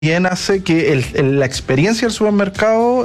bien hace que la experiencia del supermercado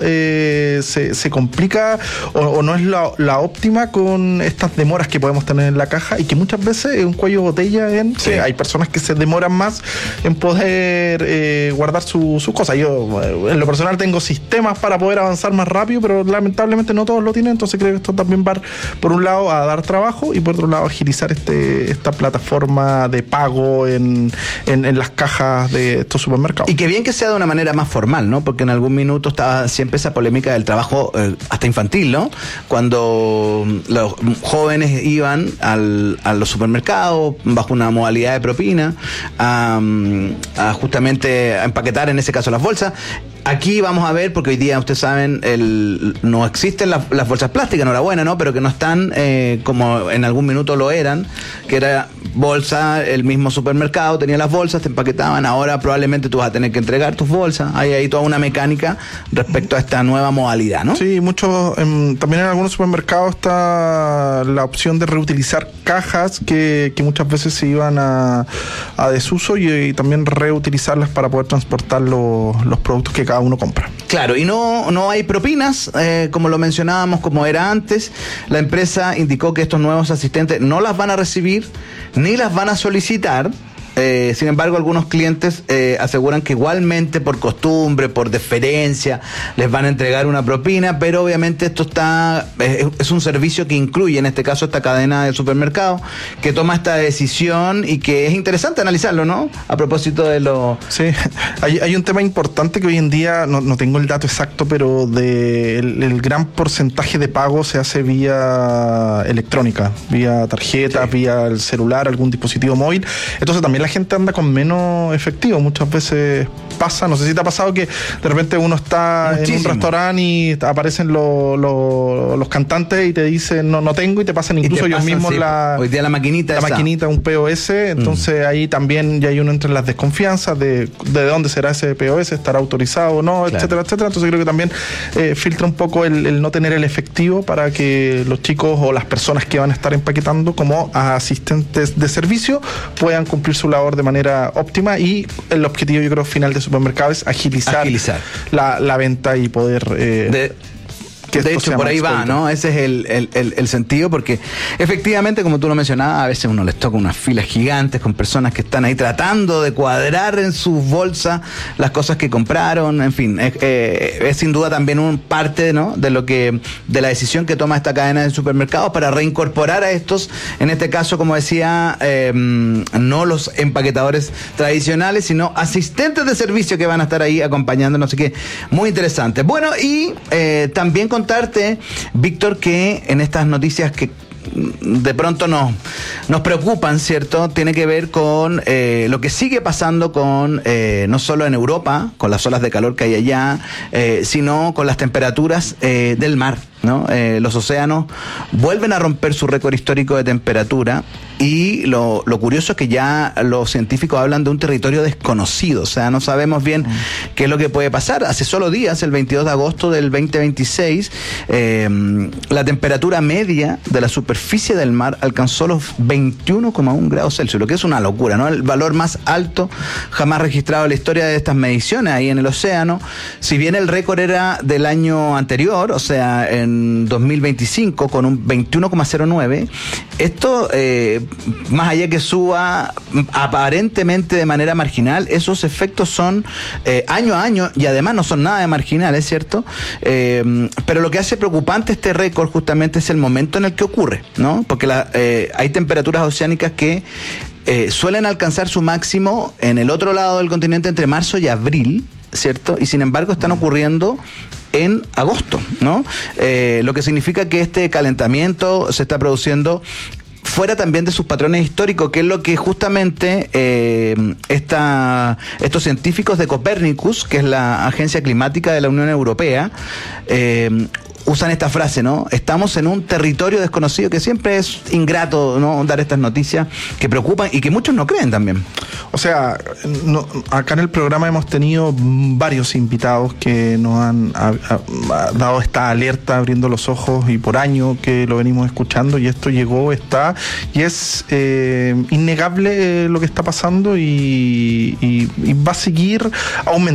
se complica o no es la óptima con estas demoras que podemos tener en la caja y que muchas veces es un cuello de botella que hay personas que se demoran más en poder guardar sus cosas. Yo en lo personal tengo sistemas para poder avanzar más rápido, pero lamentablemente no todos lo tienen, entonces creo que esto también va por un lado a dar trabajo y por otro lado agilizar esta plataforma de pago en las cajas de estos supermercados. Y que bien que sea de una manera más formal, ¿no? Porque en algún minuto estaba siempre esa polémica del trabajo hasta infantil, ¿no? Cuando los jóvenes iban a los supermercados bajo una modalidad de propina a justamente a empaquetar, en ese caso, las bolsas. Aquí vamos a ver, porque hoy día, ustedes saben, no existen las bolsas plásticas, enhorabuena, ¿no? Pero que no están como en algún minuto lo eran, que era bolsa, el mismo supermercado tenía las bolsas, te empaquetaban. Ahora probablemente tú vas a tener que entregar tus bolsas. Hay ahí toda una mecánica respecto a esta nueva modalidad, ¿no? Sí, también en algunos supermercados está la opción de reutilizar cajas que muchas veces se iban a desuso y también reutilizarlas para poder transportar los productos que cada uno compra. Claro, y no hay propinas, como lo mencionábamos, como era antes. La empresa indicó que estos nuevos asistentes no las van a recibir ni las van a solicitar. Sin embargo, algunos clientes aseguran que igualmente por costumbre, por deferencia, les van a entregar una propina, pero obviamente esto es un servicio que incluye, en este caso, esta cadena de supermercados, que toma esta decisión y que es interesante analizarlo, ¿no? A propósito de lo... Sí, hay un tema importante que hoy en día, no tengo el dato exacto, pero el gran porcentaje de pago se hace vía electrónica, vía tarjeta, vía el celular, algún dispositivo móvil. Entonces también la gente anda con menos efectivo. Muchas veces pasa, no sé si te ha pasado que de repente uno está en un restaurante y aparecen los cantantes y te dicen no tengo, y te pasan incluso ellos mismos hoy día la maquinita, un POS. Entonces ahí también ya hay uno entre las desconfianzas de dónde será ese POS, estará autorizado o no, claro, etcétera. Entonces creo que también filtra un poco el no tener el efectivo para que los chicos o las personas que van a estar empaquetando como asistentes de servicio puedan cumplir su labor de manera óptima, y el objetivo, yo creo, final de supermercado es agilizar. La venta y poder de hecho, por ahí va, ¿no? Ese es el sentido, porque efectivamente, como tú lo mencionabas, a veces uno les toca unas filas gigantes con personas que están ahí tratando de cuadrar en sus bolsas las cosas que compraron. En fin, es sin duda también un parte, ¿no?, de la decisión que toma esta cadena de supermercados para reincorporar a estos, en este caso, como decía, no los empaquetadores tradicionales, sino asistentes de servicio que van a estar ahí acompañándonos. Así que muy interesante. Bueno, y también contarte, Víctor, que en estas noticias que de pronto nos preocupan, ¿cierto? Tiene que ver con lo que sigue pasando con no solo en Europa, con las olas de calor que hay allá, sino con las temperaturas del mar, ¿no? Los océanos vuelven a romper su récord histórico de temperatura, y lo curioso es que ya los científicos hablan de un territorio desconocido. O sea, no sabemos bien qué es lo que puede pasar. Hace solo días, el 22 de agosto del 2026, la temperatura media de la superficie del mar alcanzó los 21,1 grados Celsius, lo que es una locura, ¿no? El valor más alto jamás registrado en la historia de estas mediciones ahí en el océano. Si bien el récord era del año anterior, o sea, en 2025, con un 21,09, esto, más allá que suba aparentemente de manera marginal, esos efectos son año a año, y además no son nada de marginales, ¿cierto? Pero lo que hace preocupante este récord justamente es el momento en el que ocurre, ¿no? Porque hay temperaturas oceánicas que suelen alcanzar su máximo en el otro lado del continente entre marzo y abril, ¿cierto? Y sin embargo están ocurriendo en agosto, ¿no? Lo que significa que este calentamiento se está produciendo fuera también de sus patrones históricos, que es lo que justamente estos científicos de Copernicus, que es la agencia climática de la Unión Europea, usan esta frase, ¿no? Estamos en un territorio desconocido, que siempre es ingrato, ¿no? Dar estas noticias que preocupan y que muchos no creen también. O sea, acá en el programa hemos tenido varios invitados que nos han dado esta alerta, abriendo los ojos, y por año que lo venimos escuchando, y esto llegó, está, y es innegable lo que está pasando, y va a seguir aumentando.